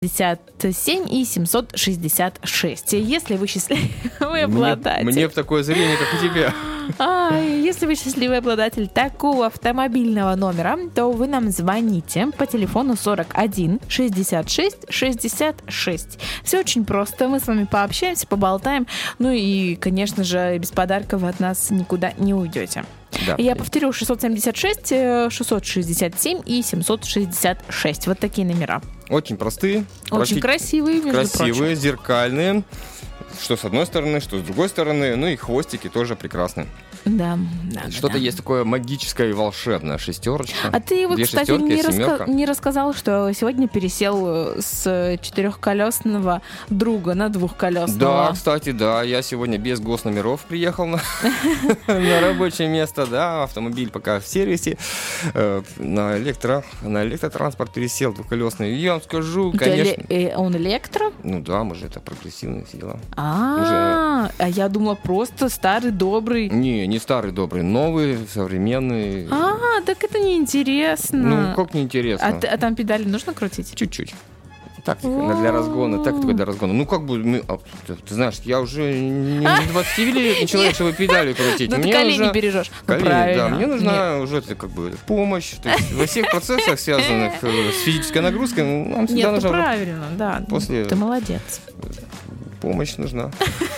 767 и 766. Если вы счастливый обладатель... Мне в такое зрение, как у тебя. Если вы счастливый обладатель такого автомобильного номера, то вы нам звоните по телефону 41 66 66. Все очень просто. Мы с вами пообщаемся, поболтаем. Ну и, конечно же, без подарков вы от нас никуда не уйдете. Да. Я повторю: 676, 667 и 766. Вот такие номера. Очень простые. Очень красивые, между прочим. Красивые, зеркальные. Что с одной стороны, что с другой стороны. Ну и хвостики тоже прекрасны. Да. Что-то есть такое магическое и волшебное. Шестерочка. А ты вот, кстати, не рассказал, что сегодня пересел с четырехколесного друга на двухколесного. Да, кстати, да. Я сегодня без госномеров приехал на рабочее место. Да, автомобиль пока в сервисе. На электротранспорт пересел двухколесный. Я вам скажу, конечно... Он электро? Ну да, мы же это прогрессивные все дела. А я думала, просто старый, добрый. Не старый, добрый, новый, современный. Так это неинтересно. Ну, как неинтересно. А там педали нужно крутить? Чуть-чуть. Так, для разгона, так только для разгона. Ну, как бы, ты знаешь, я уже не 20-летний человек, чтобы педали крутить. Ну, ты колени бережешь. Правильно. Да, мне нужна уже как бы помощь. То есть во всех процессах, связанных с физической нагрузкой, нам всегда нужна... Нет, правильно, да. Ты молодец. Помощь нужна.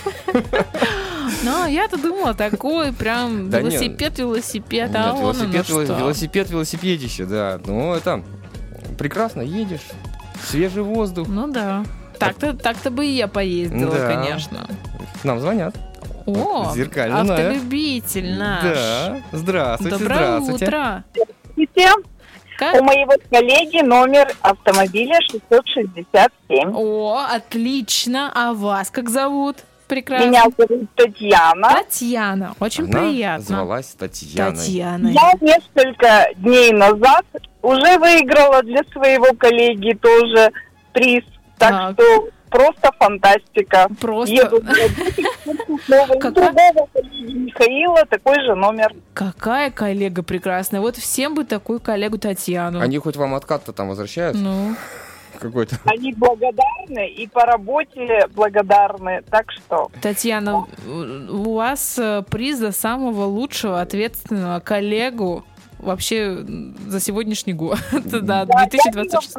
Но я-то думала, такой прям велосипед, а он велосипедище, да. Ну, это прекрасно, едешь, свежий воздух. Ну да. Так-то бы и я поездила, конечно. Нам звонят. О, зеркально. Автолюбитель наш. Да, здравствуйте. Доброе утро. Как? У моего коллеги номер автомобиля 667. О, отлично. А вас как зовут? Прекрасно. Меня зовут Татьяна. Татьяна, очень приятно. Звалась Татьяной. Я несколько дней назад уже выиграла для своего коллеги тоже приз. Так что просто фантастика. Еду другого коллеги Михаила, такой же номер. Какая коллега прекрасная. Вот всем бы такую коллегу Татьяну. Они хоть вам откат-то там возвращают? Ну... Какой-то. Они благодарны и по работе благодарны, так что... Татьяна, у вас приз за самого лучшего ответственного коллегу вообще за сегодняшний год. Да, 2026.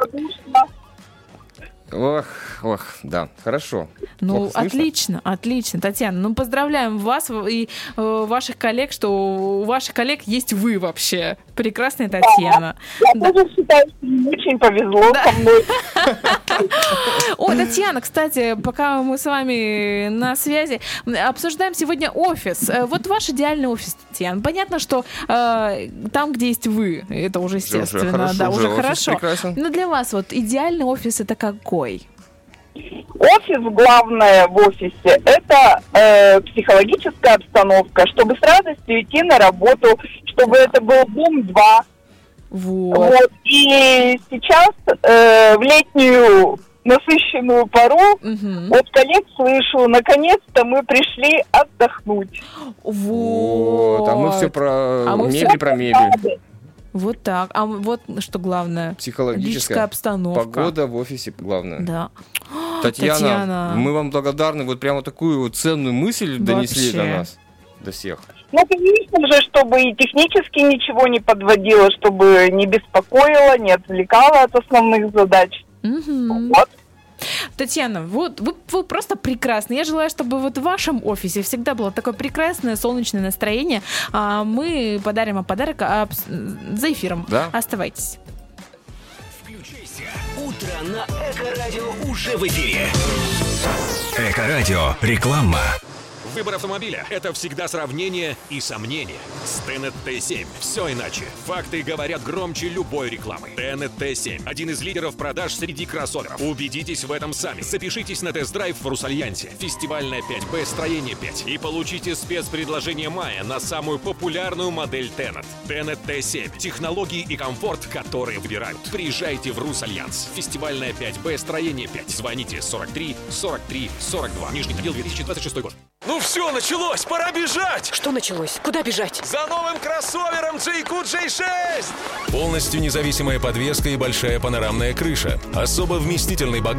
Ох, да, хорошо. Ну, отлично. Татьяна, ну, поздравляем вас и ваших коллег, что у ваших коллег есть вы вообще. Прекрасная Татьяна. Я тоже считаю, что мне очень повезло со мной. О, Татьяна, кстати, пока мы с вами на связи, обсуждаем сегодня офис. Вот ваш идеальный офис, Татьяна. Понятно, что там, где есть вы, это уже естественно. Уже хорошо. Но для вас вот идеальный офис — это какой? Офис, главное в офисе, это психологическая обстановка, чтобы с радостью идти на работу, чтобы это был дом 2. Вот. И сейчас в летнюю насыщенную пору от коллег слышу, наконец-то мы пришли отдохнуть. Вот. А мы все про мебель, про мебель. Вот так. А вот что главное? Психологическая обстановка. Погода в офисе главное. Да. Татьяна, мы вам благодарны. Вот прямо такую вот ценную мысль донесли до нас, до всех. Ну, конечно же, чтобы и технически ничего не подводило, чтобы не беспокоило, не отвлекало от основных задач. Вот. Татьяна, вот вы просто прекрасны. Я желаю, чтобы вот в вашем офисе всегда было такое прекрасное солнечное настроение. Мы подарим вам подарок за эфиром. Да? Оставайтесь. Включайся. Утро на Эко-радио уже в эфире. Эко-радио. Реклама. Выбор автомобиля – это всегда сравнение и сомнение. С Tenet T7 все иначе. Факты говорят громче любой рекламы. Tenet T7 – один из лидеров продаж среди кроссоверов. Убедитесь в этом сами. Запишитесь на тест-драйв в Русальянсе. Фестивальная 5Б, строение 5. И получите спецпредложение мая на самую популярную модель Tenet. Tenet T7 – технологии и комфорт, которые выбирают. Приезжайте в Русальянс. Фестивальная 5Б, строение 5. Звоните 43 43 42. Нижний отдел, 2026 год. Ну все, началось, пора бежать! Что началось? Куда бежать? За новым кроссовером Джейку J6! Полностью независимая подвеска и большая панорамная крыша. Особо вместительный багаж